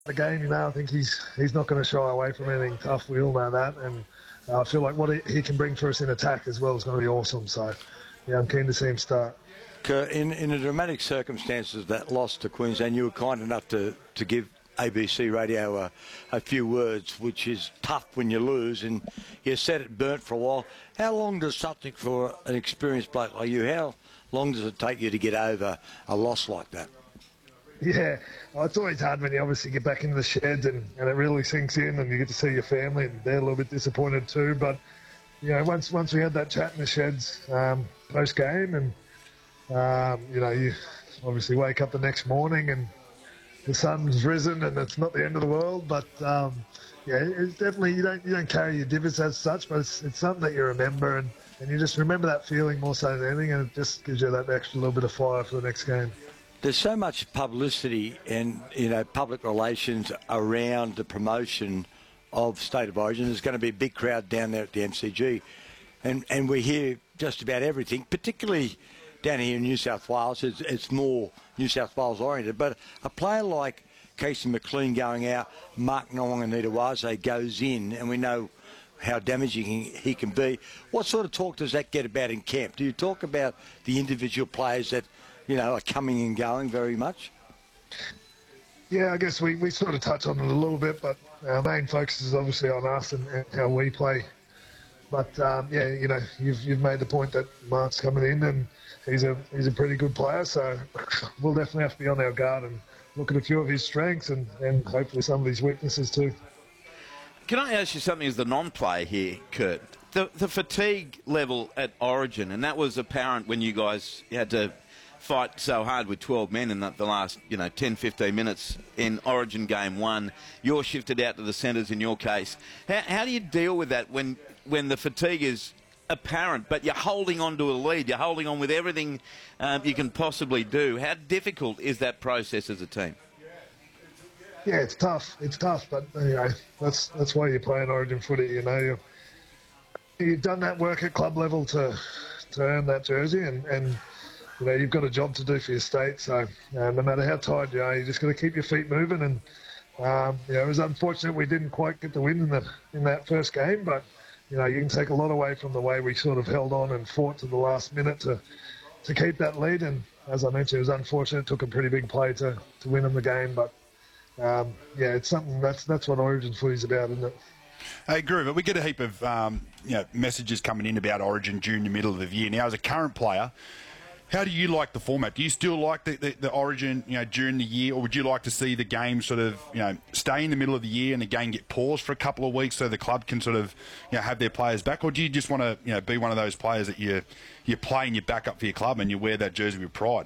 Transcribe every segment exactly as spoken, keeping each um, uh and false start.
the game, you know, I think he's he's not going to shy away from anything tough. We all know that, and uh, I feel like what he, he can bring for us in attack as well is going to be awesome. So, yeah, I'm keen to see him start. In, in the dramatic circumstances of that loss to Queensland, you were kind enough to, to give A B C Radio a, a few words, which is tough when you lose, and you said it burnt for a while. How long does something for an experienced bloke like you, how long does it take you to get over a loss like that? Yeah, well, it's always hard when you obviously get back into the sheds and, and it really sinks in and you get to see your family and they're a little bit disappointed too. But, you know, once once we had that chat in the sheds um, post-game and, um, you know, you obviously wake up the next morning and the sun's risen and it's not the end of the world. But, um, yeah, it's definitely, you don't you don't carry your divots as such, but it's, it's something that you remember and, and you just remember that feeling more so than anything, and it just gives you that extra little bit of fire for the next game. There's so much publicity and, you know, public relations around the promotion of State of Origin. There's going to be a big crowd down there at the M C G. And and we hear just about everything, particularly down here in New South Wales. It's, it's more New South Wales oriented. But a player like Casey McLean going out, Mark Nawaqanitawase goes in, and we know how damaging he, he can be. What sort of talk does that get about in camp? Do you talk about the individual players that, you know, are coming and going very much? Yeah, I guess we, we sort of touch on it a little bit, but our main focus is obviously on us and, and how we play. But, um, yeah, you know, you've, you've made the point that Mark's coming in and he's a he's a pretty good player, so we'll definitely have to be on our guard and look at a few of his strengths and, and hopefully some of his weaknesses too. Can I ask you something as the non-player here, Kurt? The, the fatigue level at Origin, and that was apparent when you guys had to fight so hard with twelve men in the, the last, you know, ten, fifteen minutes in Origin game one. You're shifted out to the centres in your case. How, how do you deal with that when, when the fatigue is apparent, but you're holding on to a lead, you're holding on with everything um, you can possibly do? How difficult is that process as a team? Yeah, it's tough. It's tough, but you know that's that's why you play in Origin footy. You know, you've, you've done that work at club level to to earn that jersey, and, and you know you've got a job to do for your state. So uh, no matter how tired you are, you just got to keep your feet moving. And um, you know, it was unfortunate we didn't quite get the win in the in that first game, but you know you can take a lot away from the way we sort of held on and fought to the last minute to to keep that lead. And as I mentioned, it was unfortunate. It took a pretty big play to to win in the game, but. Um, yeah, it's something that's that's what Origin footy's about, isn't it? Hey, Groover, we get a heap of um, you know, messages coming in about Origin during the middle of the year. Now, as a current player, how do you like the format? Do you still like the, the, the Origin, you know, during the year, or would you like to see the game sort of, you know, stay in the middle of the year and the game get paused for a couple of weeks so the club can sort of, you know, have their players back, or do you just want to, you know, be one of those players that you you play and you back up for your club and you wear that jersey with pride?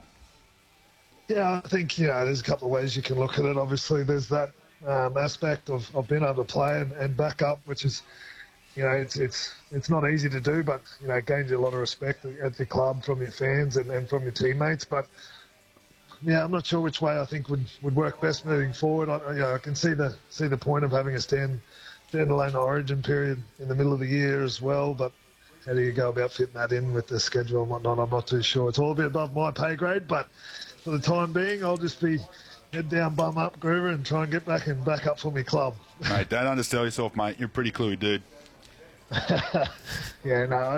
Yeah, I think, you know, there's a couple of ways you can look at it. Obviously, there's that um, aspect of, of being able to play and, and back up, which is, you know, it's it's it's not easy to do, but, you know, it gains you a lot of respect at the club from your fans and, and from your teammates. But, yeah, I'm not sure which way I think would, would work best moving forward. I, you know, I can see the see the point of having a stand, standalone Origin period in the middle of the year as well, but how do you go about fitting that in with the schedule and whatnot? I'm not too sure. It's all a bit above my pay grade, but for the time being, I'll just be head down, bum up, Groover, and try and get back and back up for my club. Mate, don't undersell yourself, mate. You're a pretty cluey dude. Yeah, no,